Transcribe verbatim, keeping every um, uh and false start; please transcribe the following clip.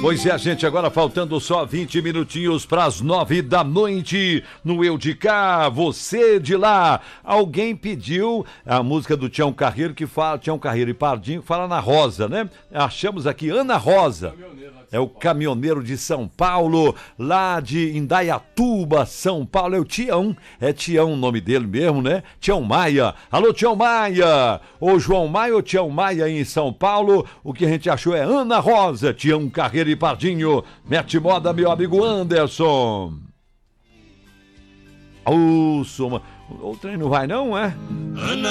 Pois é, gente, agora faltando só vinte minutinhos para as nove da noite, no Eu de Cá, você de lá. Alguém pediu a música do Tião Carreiro, que fala, Tião Carreiro e Pardinho, que fala na Rosa, né? Achamos aqui Ana Rosa. É o caminhoneiro de São Paulo, lá de Indaiatuba, São Paulo. É o Tião, é Tião o nome dele mesmo, né? Tião Maia. Alô, Tião Maia. Ou João Maia ou Tião Maia em São Paulo. O que a gente achou é Ana Rosa, Tião Carreiro e Pardinho. Mete moda, meu amigo Anderson. Ô, soma. O trem não vai não, é? Ana